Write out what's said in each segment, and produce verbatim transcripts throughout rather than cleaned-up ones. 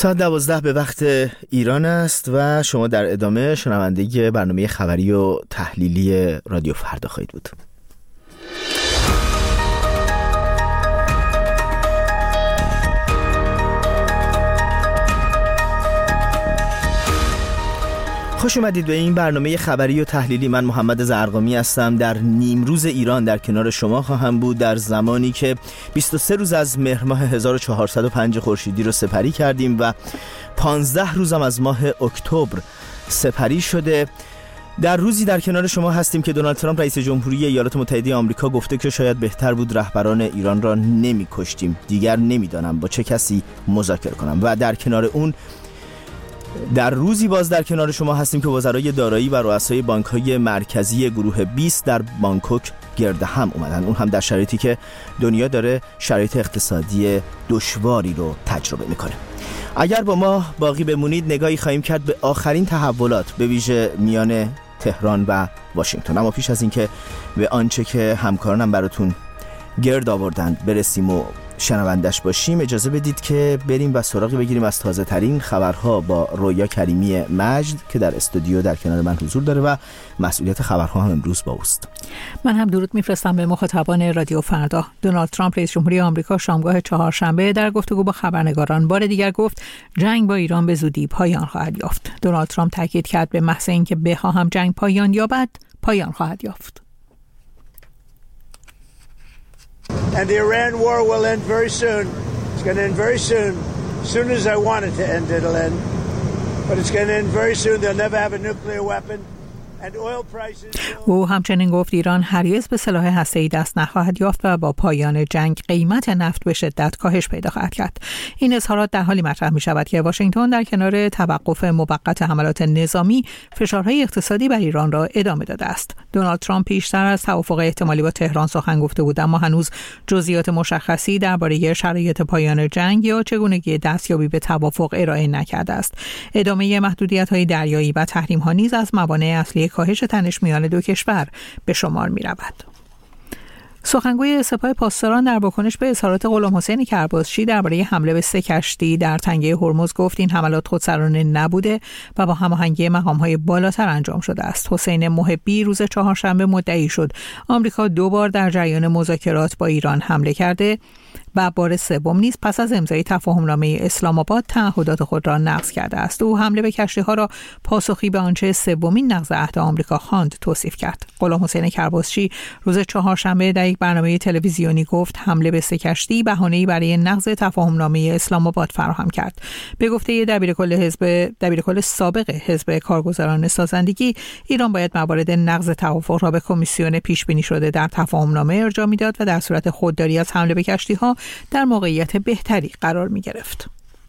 ساعت دوازده به وقت ایران است و شما در ادامه شنونده برنامه خبری و تحلیلی رادیو فردا خواهید بود. خوش اومدید به این برنامه خبری و تحلیلی. من محمد زرقامی هستم. در نیمروز ایران در کنار شما خواهم بود در زمانی که بیست و سه روز از مهر ماه هزار و چهارصد و پنج خورشیدی رو سپری کردیم و پانزده روزم از ماه اکتبر سپری شده. در روزی در کنار شما هستیم که دونالد ترامپ رئیس جمهوری ایالات متحده آمریکا گفته که شاید بهتر بود رهبران ایران را نمی‌کشتیم، دیگر نمی‌دانم با چه کسی مذاکره کنم. و در کنار اون در روزی باز در کنار شما هستیم که وزرای دارایی و رؤسای بانک‌های مرکزی گروه بیست در بانکوک گرد هم اومدن، اون هم در شرایطی که دنیا داره شرایط اقتصادی دشواری رو تجربه میکنه. اگر با ما باقی بمونید نگاهی خواهیم کرد به آخرین تحولات به ویژه میان تهران و واشنگتن. اما پیش از اینکه به آنچه که همکارانم براتون گرد آوردند برسیم و شنوندش باشیم، اجازه بدید که بریم و سراغی بگیریم از تازه ترین خبرها با رویا کریمی مجد که در استودیو در کنار من حضور داره و مسئولیت خبرها هم امروز با اوست. من هم درود میفرستم به مخاطبان رادیو فردا. دونالد ترامپ رئیس جمهوری آمریکا شامگاه چهارشنبه در گفتگو با خبرنگاران بار دیگر گفت جنگ با ایران به زودی پایان خواهد یافت. دونالد ترامپ تاکید کرد به محض اینکه بخواهم جنگ پایان یابد پایان خواهد یافت. And the Iran war will end very soon. It's going to end very soon. As soon as I want it to end, it'll end. But it's going to end very soon. They'll never have a nuclear weapon. او همچنین گفت ایران هرگز به سلاح هسته‌ای دست نخواهد یافت و با پایان جنگ قیمت نفت به شدت کاهش پیدا خواهد کرد. این اظهارات در حالی مطرح می شود که واشنگتن در کنار توقف موقت حملات نظامی فشارهای اقتصادی بر ایران را ادامه داده است. دونالد ترامپ پیشتر از توافق احتمالی با تهران سخن گفته بود، اما هنوز جزئیات مشخصی درباره شرایط پایان جنگ یا چگونگی دستیابی به توافق ارائه نکرده است. ادامه محدودیت‌های دریایی و تحریم‌ها نیز از موانع اصلی کاهش تنش میان دو کشور به شمار می رود. سخنگوی سپاه پاسداران در واکنش به اظهارات غلام حسین کرباسچی درباره حمله به سه کشتی در تنگه هرمز گفت این حملات خودسرانه نبوده و با هماهنگی مقام‌های بالاتر انجام شده است. حسین محبی روز چهارشنبه مدعی شد آمریکا دو بار در جریان مذاکرات با ایران حمله کرده و بار سوم نیز پس از امضای تفاهمنامه اسلام آباد تعهدات خود را نقض کرده است. او حمله به کشتی‌ها را پاسخی به آنچه سومین نقض عهد آمریکا خواند توصیف کرد. غلام حسین کرباسچی روز چهارشنبه در یک برنامه تلویزیونی گفت حمله به سه کشتی بهانه‌ای برای نقض تفاهمنامه اسلام آباد فراهم کرد. به گفته دبیرکل حزب دبیرکل سابق حزب کارگزاران سازندگی، ایران باید موارد نقض توافق را به کمیسیون پیش بینی شده در تفاهمنامه ارجاع میداد و در صورت خودداری از حمله به کشتی‌ها در موقعیت بهتری قرار می گرفت.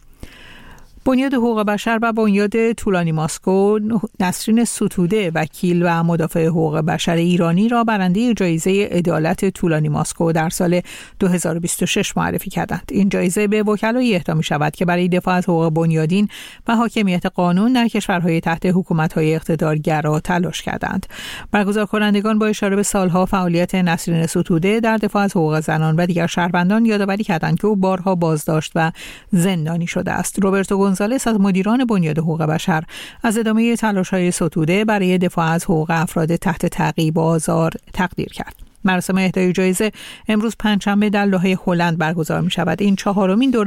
بنیاد حقوق بشر و بنیاد طولانی ماسکو نسرین ستوده وکیل و مدافع حقوق بشر ایرانی را برنده جایزه عدالت طولانی ماسکو در سال دو هزار و بیست و شش معرفی کردند. این جایزه به وکلایی اهدا می شود که برای دفاع از حقوق بنیادین و حاکمیت قانون در کشورهای تحت حکومت‌های اقتدارگرا تلاش کردند. برگزار کنندگان با اشاره به سالها فعالیت نسرین ستوده در دفاع از حقوق زنان و دیگر شهروندان یادآوری کردند که او بارها بازداشت و زندانی شده است. روبرتو گونزالس از مدیران بنیاد حقوق بشر از ادامه تلاش‌های ستوده برای دفاع از حقوق افراد تحت تعقیب و آزار تقدیر کرد. مراسم اهدای جایزه امروز پنجشنبه در لاهه هلند برگزار می‌شود. این چهارمین دوره